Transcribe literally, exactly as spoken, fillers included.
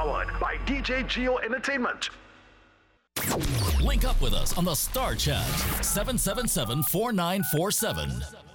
powered by D J Geo Entertainment. Link up with us on the Star Chat seven seven seven, four nine four seven.